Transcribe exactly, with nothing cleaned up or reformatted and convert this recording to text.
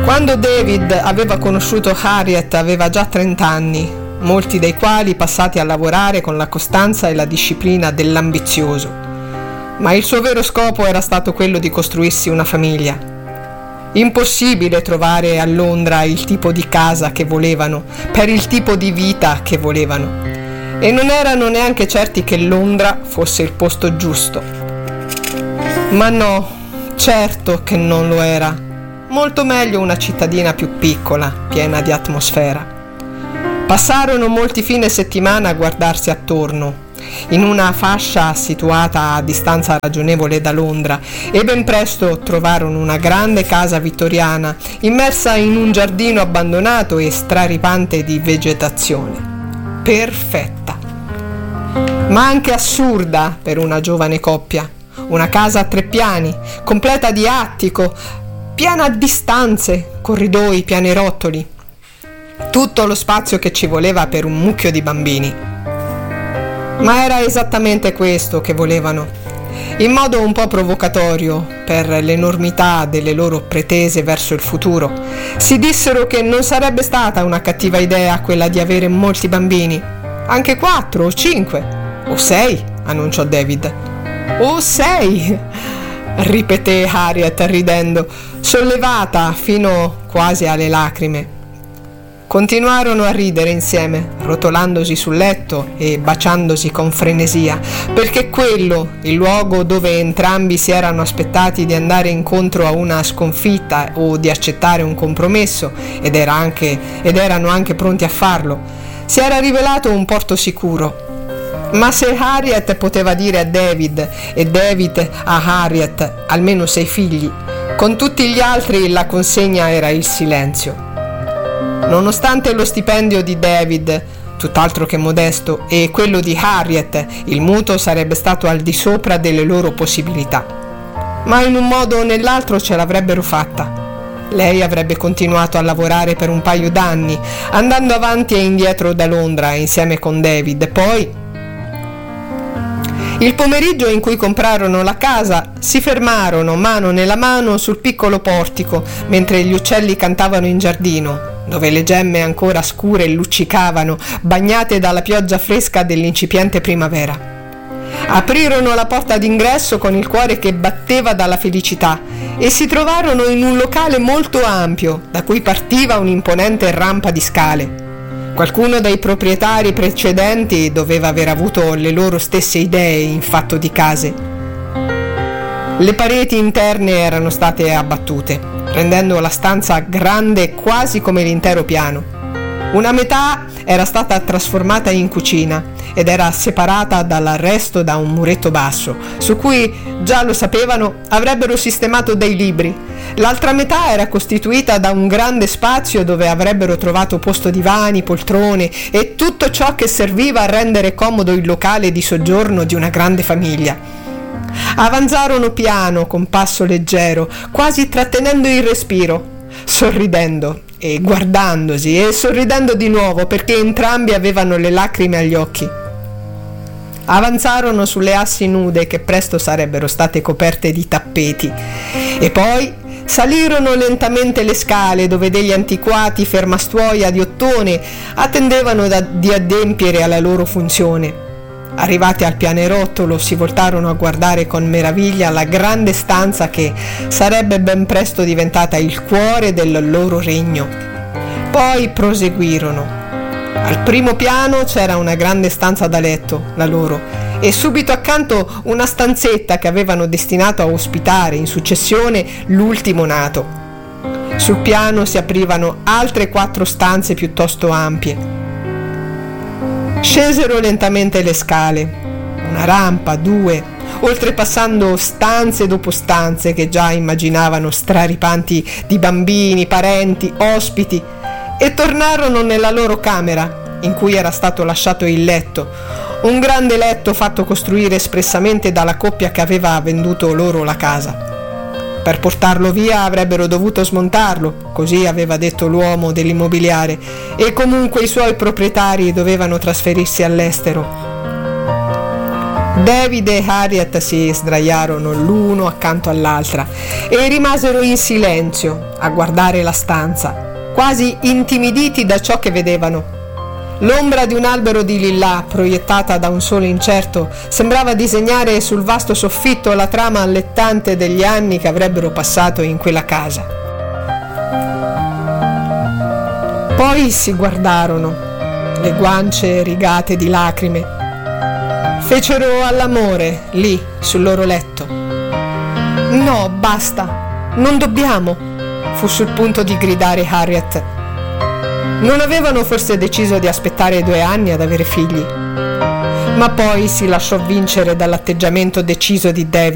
Quando David aveva conosciuto Harriet aveva già trenta anni, molti dei quali passati a lavorare con la costanza e la disciplina dell'ambizioso. Ma il suo vero scopo era stato quello di costruirsi una famiglia. Impossibile trovare a Londra il tipo di casa che volevano, per il tipo di vita che volevano. E non erano neanche certi che Londra fosse il posto giusto. Ma no, certo che non lo era. Molto meglio una cittadina più piccola, piena di atmosfera. Passarono molti fine settimana a guardarsi attorno, in una fascia situata a distanza ragionevole da Londra, e ben presto trovarono una grande casa vittoriana, immersa in un giardino abbandonato e straripante di vegetazione. Perfetta, ma anche assurda per una giovane coppia. Una casa a tre piani, completa di attico, piena di stanze, corridoi, pianerottoli. Tutto lo spazio che ci voleva per un mucchio di bambini. Ma era esattamente questo che volevano. In modo un po' provocatorio, per l'enormità delle loro pretese verso il futuro, si dissero che non sarebbe stata una cattiva idea quella di avere molti bambini. Anche quattro o cinque o sei, annunciò David. O sei, ripeté Harriet ridendo, sollevata fino quasi alle lacrime. Continuarono a ridere insieme, rotolandosi sul letto e baciandosi con frenesia, perché quello, il luogo dove entrambi si erano aspettati di andare incontro a una sconfitta o di accettare un compromesso, ed, era anche, ed erano anche pronti a farlo, si era rivelato un porto sicuro. Ma se Harriet poteva dire a David e David a Harriet almeno sei figli, con tutti gli altri la consegna era il silenzio. Nonostante lo stipendio di David, tutt'altro che modesto, e quello di Harriet, il mutuo sarebbe stato al di sopra delle loro possibilità. Ma in un modo o nell'altro ce l'avrebbero fatta. Lei avrebbe continuato a lavorare per un paio d'anni, andando avanti e indietro da Londra insieme con David. Poi, il pomeriggio in cui comprarono la casa, si fermarono mano nella mano sul piccolo portico, mentre gli uccelli cantavano in giardino, dove le gemme ancora scure luccicavano, bagnate dalla pioggia fresca dell'incipiente primavera. Aprirono la porta d'ingresso con il cuore che batteva dalla felicità e si trovarono in un locale molto ampio, da cui partiva un'imponente rampa di scale. Qualcuno dei proprietari precedenti doveva aver avuto le loro stesse idee in fatto di case. Le pareti interne erano state abbattute, rendendo la stanza grande quasi come l'intero piano. Una metà era stata trasformata in cucina ed era separata dal resto da un muretto basso, su cui, già lo sapevano, avrebbero sistemato dei libri. L'altra metà era costituita da un grande spazio dove avrebbero trovato posto divani, poltrone e tutto ciò che serviva a rendere comodo il locale di soggiorno di una grande famiglia. Avanzarono piano, con passo leggero, quasi trattenendo il respiro, sorridendo e guardandosi e sorridendo di nuovo, perché entrambi avevano le lacrime agli occhi. Avanzarono sulle assi nude che presto sarebbero state coperte di tappeti e poi salirono lentamente le scale dove degli antiquati fermastuoia di ottone attendevano da, di adempiere alla loro funzione. Arrivati al pianerottolo si voltarono a guardare con meraviglia la grande stanza che sarebbe ben presto diventata il cuore del loro regno. Poi proseguirono. Al primo piano c'era una grande stanza da letto, la loro, e subito accanto una stanzetta che avevano destinato a ospitare in successione l'ultimo nato. Sul piano si aprivano altre quattro stanze piuttosto ampie. Scesero lentamente le scale, una rampa, due, oltrepassando stanze dopo stanze che già immaginavano straripanti di bambini, parenti, ospiti, e tornarono nella loro camera, in cui era stato lasciato il letto, un grande letto fatto costruire espressamente dalla coppia che aveva venduto loro la casa. Per portarlo via avrebbero dovuto smontarlo, così aveva detto l'uomo dell'immobiliare, e comunque i suoi proprietari dovevano trasferirsi all'estero. David e Harriet si sdraiarono l'uno accanto all'altra e rimasero in silenzio a guardare la stanza, quasi intimiditi da ciò che vedevano. L'ombra di un albero di lillà, proiettata da un sole incerto, sembrava disegnare sul vasto soffitto la trama allettante degli anni che avrebbero passato in quella casa. Poi si guardarono, le guance rigate di lacrime. Fecero all'amore lì sul loro letto. No, basta, non dobbiamo, fu sul punto di gridare Harriet. Non avevano forse deciso di aspettare due anni ad avere figli? Ma poi si lasciò vincere dall'atteggiamento deciso di David